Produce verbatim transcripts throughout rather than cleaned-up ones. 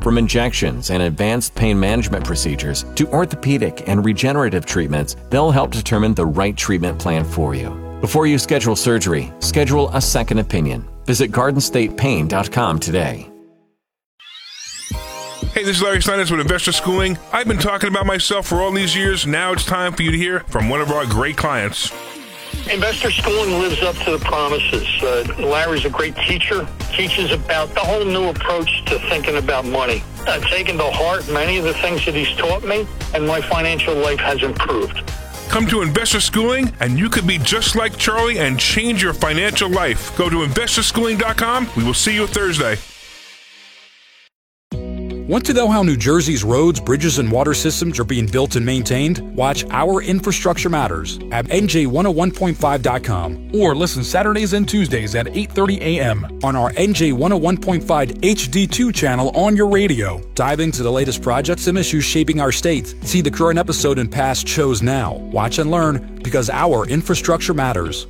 From injections and advanced pain management procedures to orthopedic and regenerative treatments, they'll help determine the right treatment plan for you. Before you schedule surgery, schedule a second opinion. Visit garden state pain dot com today. Hey, this is Larry Steinitz with Investor Schooling. I've been talking about myself for all these years. Now it's time for you to hear from one of our great clients. Investor Schooling lives up to the promises. Uh, Larry's a great teacher, teaches about the whole new approach to thinking about money. I've taken to heart many of the things that he's taught me, and my financial life has improved. Come to Investor Schooling, and you could be just like Charlie and change your financial life. Go to investor schooling dot com. We will see you Thursday. Want to know how New Jersey's roads, bridges, and water systems are being built and maintained? Watch Our Infrastructure Matters at N J one oh one point five dot com or listen Saturdays and Tuesdays at eight thirty a.m. on our N J one oh one point five H D two channel on your radio. Dive into the latest projects and issues shaping our state. See the current episode and past shows now. Watch and learn because our infrastructure matters.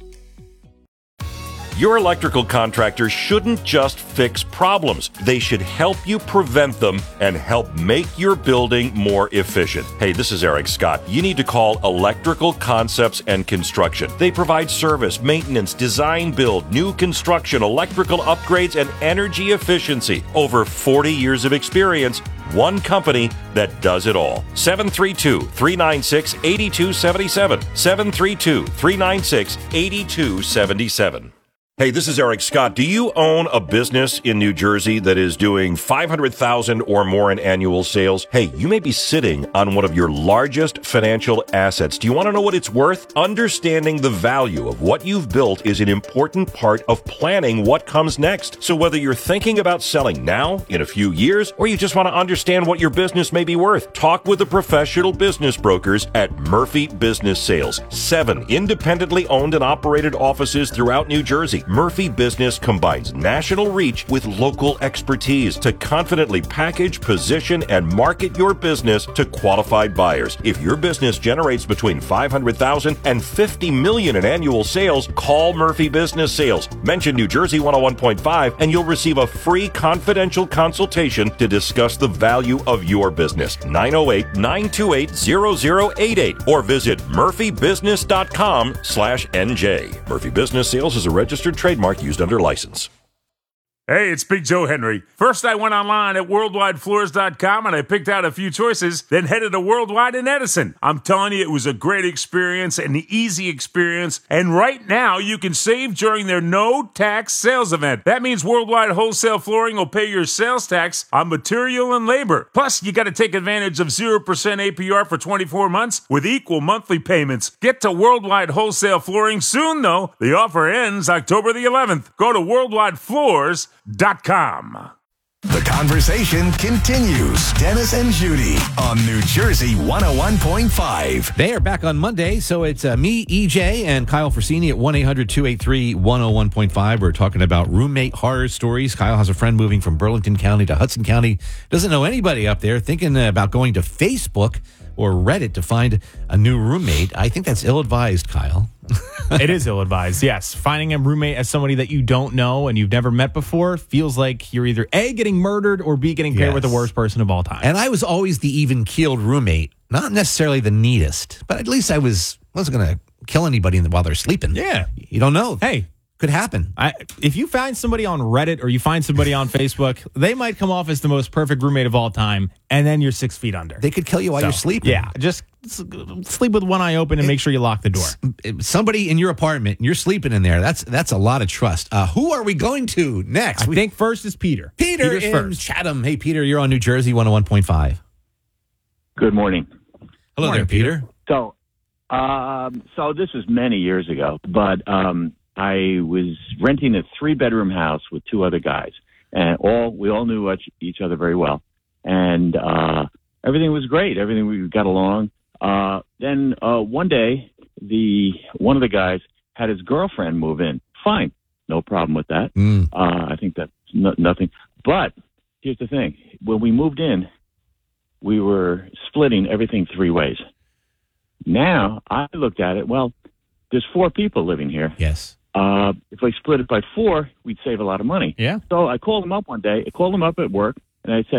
Your electrical contractor shouldn't just fix problems. They should help you prevent them and help make your building more efficient. Hey, this is Eric Scott. You need to call Electrical Concepts and Construction. They provide service, maintenance, design build, new construction, electrical upgrades, and energy efficiency. Over forty years of experience. One company that does it all. seven three two, three nine six, eight two seven seven. seven three two, three nine six, eight two seven seven. Hey, this is Eric Scott. Do you own a business in New Jersey that is doing five hundred thousand dollars or more in annual sales? Hey, you may be sitting on one of your largest financial assets. Do you want to know what it's worth? Understanding the value of what you've built is an important part of planning what comes next. So whether you're thinking about selling now, in a few years, or you just want to understand what your business may be worth, talk with the professional business brokers at Murphy Business Sales. Seven independently owned and operated offices throughout New Jersey. Murphy Business combines national reach with local expertise to confidently package, position, and market your business to qualified buyers. If your business generates between five hundred thousand dollars and fifty million dollars in annual sales, call Murphy Business Sales. Mention New Jersey one oh one point five and you'll receive a free confidential consultation to discuss the value of your business. nine oh eight, nine two eight, zero zero eight eight or visit murphy business dot com slash N J. Murphy Business Sales is a registered trademark used under license. Hey, it's Big Joe Henry. First, I went online at worldwide floors dot com and I picked out a few choices, then headed to Worldwide in Edison. I'm telling you, it was a great experience, an easy experience, and right now you can save during their no-tax sales event. That means Worldwide Wholesale Flooring will pay your sales tax on material and labor. Plus, you got to take advantage of zero percent A P R for twenty-four months with equal monthly payments. Get to Worldwide Wholesale Flooring soon, though. The offer ends October the eleventh. Go to worldwide floors dot com. The conversation continues. Dennis and Judy on New Jersey one oh one point five. They are back on Monday, so it's uh, me, E J, and Kyle Forsini at one eight hundred, two eight three, one oh one point five. We're talking about roommate horror stories. Kyle has a friend moving from Burlington County to Hudson County. Doesn't know anybody up there, thinking about going to Facebook or Reddit to find a new roommate. I think that's ill-advised, Kyle. It is ill-advised, yes. Finding a roommate as somebody that you don't know and you've never met before feels like you're either A, getting murdered, or B, getting paired Yes. with the worst person of all time. And I was always the even-keeled roommate. Not necessarily the neatest, but at least I was, wasn't going to kill anybody while they're sleeping. Yeah. You don't know. Hey. Could happen. I, if you find somebody on Reddit or you find somebody on Facebook, they might come off as the most perfect roommate of all time, and then you're six feet under. They could kill you while So, you're sleeping. Yeah, just s- sleep with one eye open and make sure you lock the door. Somebody in your apartment and you're sleeping in there. That's that's a lot of trust. Uh, who are we going to next? I We- think first is Peter. Peter Peter's in first. Chatham. Hey, Peter, you're on New Jersey one oh one point five. Good morning. Hello Morning, there, Peter. So, um, so this was many years ago, but um, I was renting a three-bedroom house with two other guys, and all we all knew each, each other very well, and uh, everything was great. Everything we got along. Uh, then uh, one day, the one of the guys had his girlfriend move in. Fine, no problem with that. Mm. Uh, I think that's no, nothing. But here's the thing: when we moved in, we were splitting everything three ways. Now I looked at it. Well, there's four people living here. Yes. Uh, if I split it by four, we'd save a lot of money. Yeah. So I called him up one day. I called him up at work, and I said,